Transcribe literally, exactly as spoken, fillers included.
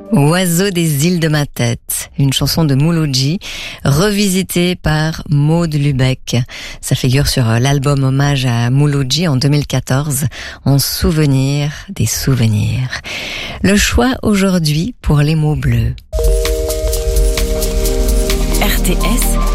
Oiseau des îles de ma tête, une chanson de Mouloudji, revisitée par Maud Lubeck. Ça figure sur l'album hommage à Mouloudji en deux mille quatorze, en souvenir des souvenirs. Le choix aujourd'hui pour les mots bleus. R T S